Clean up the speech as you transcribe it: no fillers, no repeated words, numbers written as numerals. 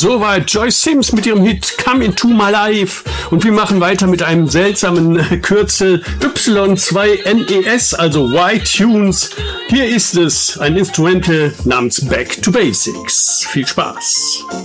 soweit Joyce Sims mit ihrem Hit Come Into My Life. Und wir machen weiter mit einem seltsamen Kürzel Y2NES, also Y-Tunes. Hier ist es, ein Instrumental namens Back to Basics. Viel Spaß.